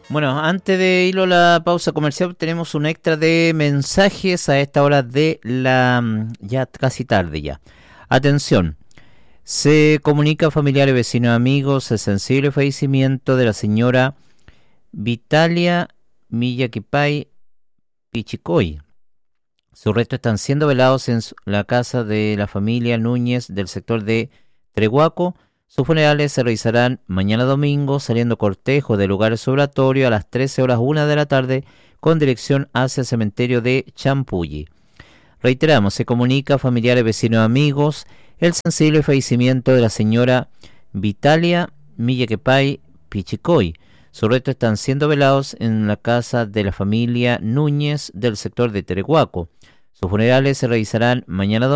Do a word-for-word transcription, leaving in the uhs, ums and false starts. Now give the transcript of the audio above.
Bueno, antes de irlo a la pausa comercial, tenemos un extra de mensajes a esta hora de la... ya casi tarde ya. Atención, se comunica a familiares, vecinos, amigos el sensible fallecimiento de la señora Vitalia Millaquipay Pichicoy. Sus restos están siendo velados en la casa de la familia Núñez del sector de Trehuaco. Sus funerales se realizarán mañana domingo, saliendo cortejo del lugar sobratorio a las trece horas una de la tarde, con dirección hacia el cementerio de Champulli. Reiteramos, se comunica a familiares, vecinos, amigos el sensible fallecimiento de la señora Vitalia Millaquipay Pichicoy. Sus restos están siendo velados en la casa de la familia Núñez del sector de Trehuaco. Sus funerales se realizarán mañana domingo.